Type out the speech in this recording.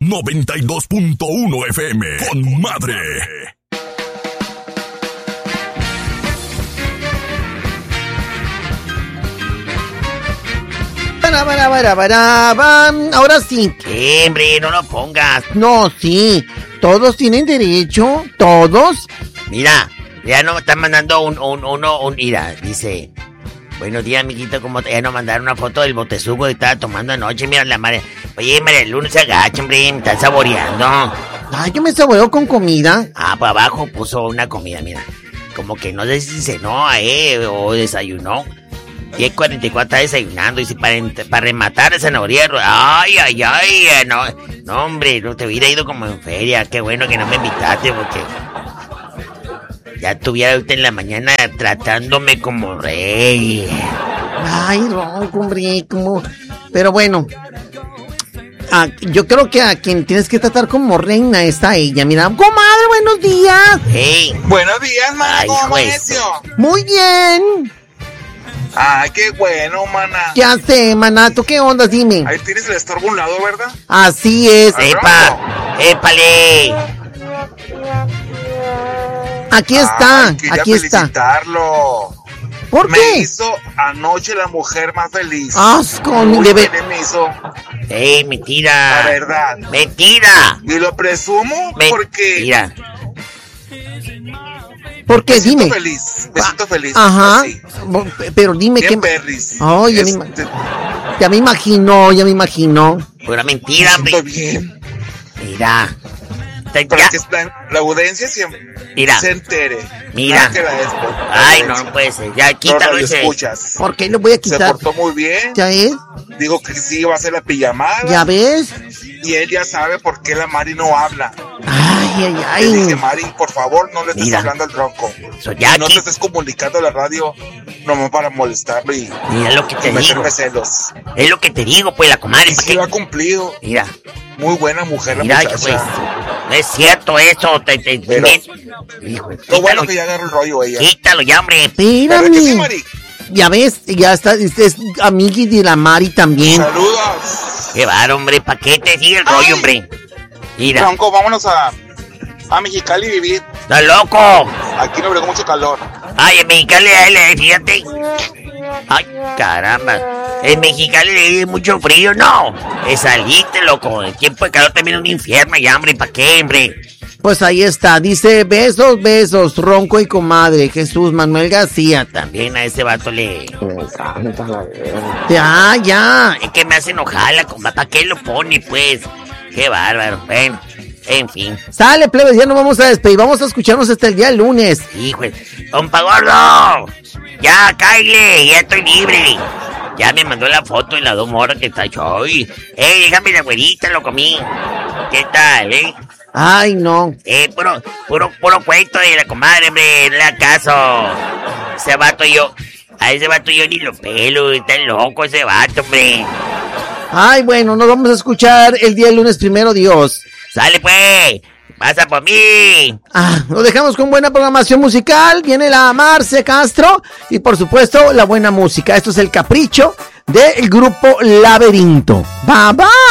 92.1 FM con madre. Ahora sí. ¿Qué, hombre? No lo pongas. No, sí. Todos tienen derecho. Todos. Mira, ya nos están mandando mira, dice: buenos días, amiguito, ¿cómo te? Ya nos mandaron una foto del botezugo que estaba tomando anoche. Mira la madre. Oye, María Luna, se agacha, hombre, me están saboreando. Ay, yo me saboreo con comida. Ah, para abajo puso una comida, mira. Como que no sé si cenó, o desayunó. 10:44 está desayunando y si para rematar esa zanahoria. Ay, no, hombre, no te hubiera ido como en feria. Qué bueno que no me invitaste porque ya estuviera ahorita en la mañana tratándome como rey. Ay, no, hombre, como... Pero bueno, yo creo que a quien tienes que tratar como reina está ella. Mira, comadre, buenos días. Hey. Buenos días, mana, ¿cómo amaneció? Muy bien. Ay, qué bueno, mana. Ya sé, manato, ¿qué onda? Dime. Ahí tienes el estorbo a un lado, ¿verdad? Así es. ¡Épale! Aquí está, aquí está. Felicitarlo. ¿Por qué? Me hizo anoche la mujer más feliz. Asco, me hizo. Mentira. La verdad. Mentira. Y lo presumo porque... Mira. ¿Por qué? Dime. Me siento feliz. Ajá. Así. Pero dime qué... Berries. Ay, ya me imagino. Pura mentira, me siento bien. Mira. Para que la audiencia siempre se entere. Mira. Ay, no puede ser. Ya, quítalo ese. Escuchas. ¿Por qué lo voy a quitar? Se portó muy bien. ¿Ya es? Digo que sí iba a hacer la pijamada. ¿Ya ves? Y él ya sabe por qué la Mari no habla. Ay. Le dije, Mari, por favor, no le estés hablando al Ronco. No te estés comunicando a la radio nomás para molestarlo y... Mira lo que te digo. Celos. Es lo que te digo, pues, la comadre. Y sí lo ha cumplido. Mira. Muy buena mujer la muchacha. Pues, no es cierto eso. Pero, hijo, lo bueno que ya agarró el rollo ella. Quítalo ya, hombre. Espérame. ¿Que sí, Mari? Ya ves, ya está, es amigui de la Mari también. Saludos. Qué bar, hombre, ¿para qué te sigue el rollo, hombre? Mira. Ronco, vámonos a Mexicali vivir. ¡Estás loco! Aquí no brego mucho calor. Ay, en Mexicali, fíjate. Ay, caramba. En Mexicali hay mucho frío, no. Saliste, loco. El tiempo de calor también es un infierno ya, hombre. ¿Para qué, hombre? Pues ahí está, dice besos, Ronco y comadre, Jesús Manuel García. También a ese vato le... Me encanta la verdad. Ya. Es que me hace enojar la comadre. ¿Para qué lo pone, pues? Qué bárbaro. Bueno, en fin. Sale, plebes, ya nos vamos a despedir. Vamos a escucharnos hasta el día lunes. Hijo, compa gordo. Ya, cáile, ya estoy libre. Ya me mandó la foto de las dos morras que está hecho hoy. Déjame la güerita, lo comí. ¿Qué tal, Ay, no. Puro cuento de la comadre, hombre, no le hagas caso. A ese vato yo ni lo pelo, está loco ese vato, hombre. Ay, bueno, nos vamos a escuchar el día lunes, primero Dios. Sale pues, pasa por mí. Lo dejamos con buena programación musical. Viene la Marce Castro y por supuesto la buena música. Esto es el capricho del grupo Laberinto. Bye bye.